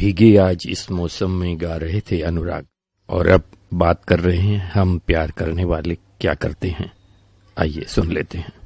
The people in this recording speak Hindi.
भीगे आज इस मौसम में गा रहे थे अनुराग। और अब बात कर रहे हैं हम प्यार करने वाले क्या करते हैं। आइए सुन लेते हैं।